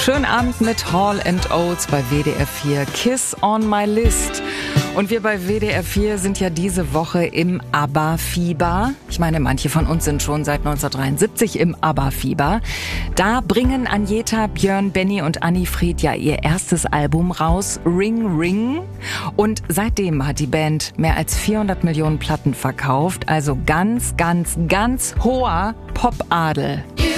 Schönen Abend mit Hall & Oates bei WDR 4. Kiss on my list. Und wir bei WDR 4 sind ja diese Woche im ABBA-Fieber. Ich meine, manche von uns sind schon seit 1973 im ABBA-Fieber. Da bringen Agnetha, Björn, Benny und Anni-Frid ja ihr erstes Album raus, Ring Ring. Und seitdem hat die Band mehr als 400 Millionen Platten verkauft. Also ganz, ganz, ganz hoher Popadel.